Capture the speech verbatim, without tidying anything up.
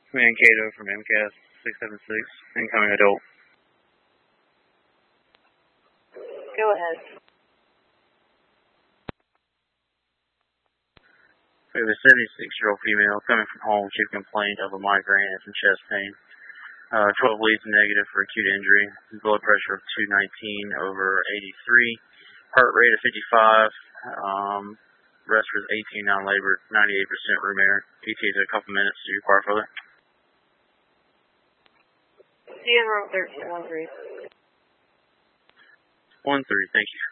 Mankato from M C A S six seven six, incoming adult. Go ahead. We have a seventy-six-year-old female coming from home. She complained of a migraine and some chest pain. Uh, twelve leads negative for acute injury. Blood pressure of two nineteen over eighty-three. Heart rate of fifty-five. Um, rest was eighteen non-labor, ninety-eight percent room air. P T is a couple minutes. Do you require further? See you in room thirteen, one three. one three, thank you.